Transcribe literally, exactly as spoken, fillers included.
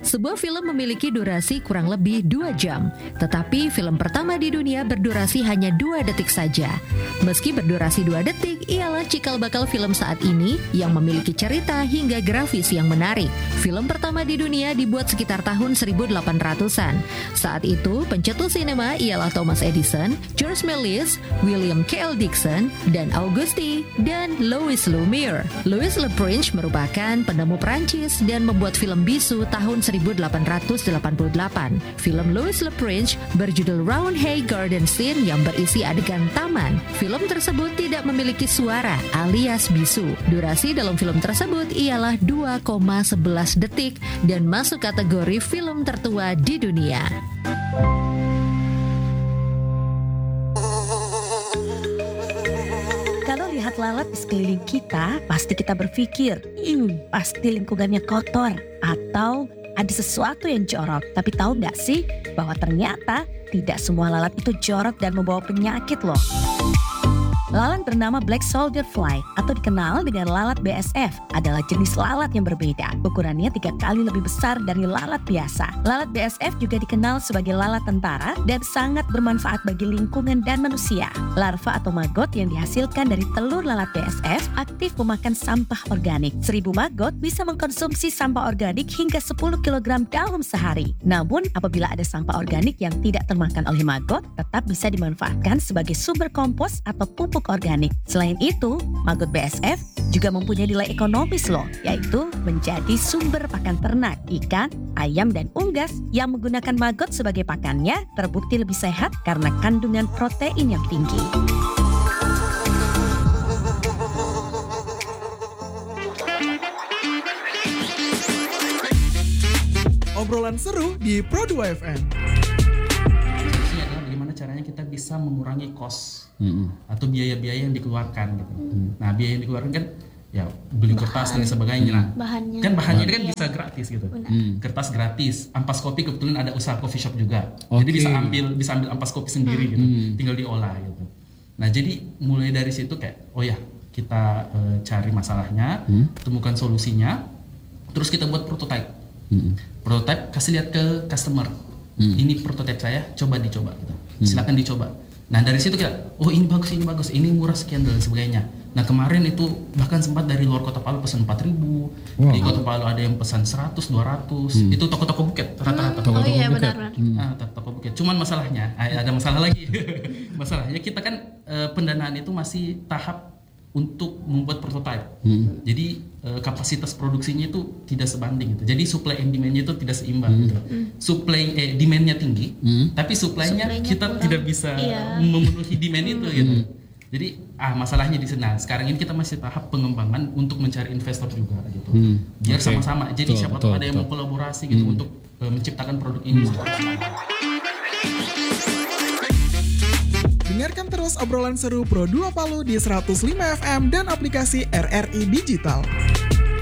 Sebuah film memiliki durasi kurang lebih dua jam, tetapi film pertama di dunia berdurasi hanya dua detik saja. Meski berdurasi dua detik, ialah cikal bakal film saat ini yang memiliki cerita hingga grafis yang menarik. Film pertama di dunia dibuat sekitar tahun seribu delapan ratusan. Saat itu, pencetus sinema ialah Thomas Edison, George Méliès, William K L Dixon, dan Auguste dan Louis Lumière. Louis Le Prince merupakan penemu Prancis dan membuat film bisu tahun seribu delapan ratus delapan puluh delapan. Film Louis Le Prince berjudul Round Hay Garden Scene yang berisi adegan taman. Film tersebut tidak memiliki suara alias bisu. Durasi dalam film tersebut ialah dua koma sebelas detik dan masuk kategori film tertua di dunia. Kalau lihat lalat di sekeliling kita, pasti kita berpikir, hmm, pasti lingkungannya kotor atau ada sesuatu yang jorok. Tapi tahu nggak sih bahwa ternyata tidak semua lalat itu jorok dan membawa penyakit loh. Lalat bernama Black Soldier Fly atau dikenal dengan lalat B S F adalah jenis lalat yang berbeda. Ukurannya tiga kali lebih besar dari lalat biasa. Lalat B S F juga dikenal sebagai lalat tentara dan sangat bermanfaat bagi lingkungan dan manusia. Larva atau maggot yang dihasilkan dari telur lalat B S F aktif memakan sampah organik. Seribu maggot bisa mengkonsumsi sampah organik hingga sepuluh kilogram dalam sehari. Namun apabila ada sampah organik yang tidak termakan oleh maggot, tetap bisa dimanfaatkan sebagai sumber kompos atau pupuk organik. Selain itu, maggot B S F juga mempunyai nilai ekonomis loh, yaitu menjadi sumber pakan ternak, ikan, ayam, dan unggas yang menggunakan maggot sebagai pakannya terbukti lebih sehat karena kandungan protein yang tinggi. Obrolan seru di Pro dua F M. Caranya kita bisa mengurangi cost mm-hmm. atau biaya-biaya yang dikeluarkan gitu. Mm. Nah, biaya yang dikeluarkan kan ya beli kertas dan sebagainya. Nah, bahannya. Kan bahannya Bahan. kan bisa gratis gitu. Mm. Kertas gratis, ampas kopi kebetulan ada usaha coffee shop juga. Okay. Jadi bisa ambil bisa ambil ampas kopi sendiri gitu. Mm. Tinggal diolah gitu. Nah, jadi mulai dari situ kayak oh ya, kita uh, cari masalahnya, mm. temukan solusinya, terus kita buat prototype. Mm. Prototype kasih lihat ke customer. Mm. Ini prototype saya, coba dicoba gitu. Silakan dicoba. Nah dari situ kita, oh ini bagus, ini bagus, ini murah sekian dan sebagainya. Nah kemarin itu bahkan sempat dari luar Kota Palu pesan empat ribu, wow. Di Kota Palu ada yang pesan seratus, dua ratus, hmm. Itu toko-toko buket rata-rata. Hmm. Oh iya benar-benar. Hmm. Ah, toko buket. Cuman masalahnya, ada masalah lagi. Masalahnya kita kan eh, pendanaan itu masih tahap untuk membuat prototype. Hmm. Jadi eh, kapasitas produksinya itu tidak sebanding gitu. Jadi supply and demand-nya itu tidak seimbang hmm. gitu. Hmm. Supply eh, demand-nya tinggi, hmm. tapi supply-nya, supply-nya kita kurang. Tidak bisa iya. memenuhi demand itu hmm. gitu. Jadi ah masalahnya di sana. Sekarang ini kita masih tahap pengembangan untuk mencari investor juga gitu. Hmm. Biar okay. sama-sama. Jadi betul, siapa tahu ada yang mau kolaborasi gitu hmm. untuk uh, menciptakan produk ini. Hmm. Dengarkan terus obrolan seru Pro dua Palu di seratus lima F M dan aplikasi R R I Digital.